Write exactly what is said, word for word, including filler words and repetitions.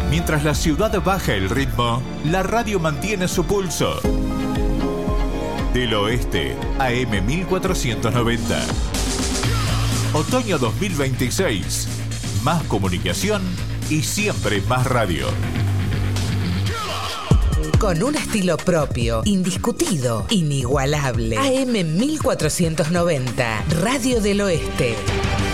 Mientras la ciudad baja el ritmo, la radio mantiene su pulso. Del Oeste, A M mil cuatrocientos noventa. Otoño dos mil veintiséis. Más comunicación y siempre más radio. Con un estilo propio, indiscutido, inigualable. A M mil cuatrocientos noventa, Radio del Oeste.